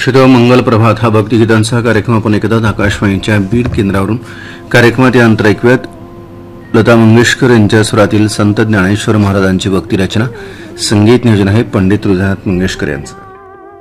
श्रोतो मंगल प्रभात हा भक्तिगीतांचा कार्यक्रम आपण एकदा आकाशवाणीच्या बीड केंद्रावरून कार्यक्रमात या अंतर ऐकूयात. लता मंगेशकर यांच्या स्वरातील संत ज्ञानेश्वर महाराजांची भक्तिरचना, संगीत नियोजन आहे पंडित हृदयनाथ मंगेशकर यांचं.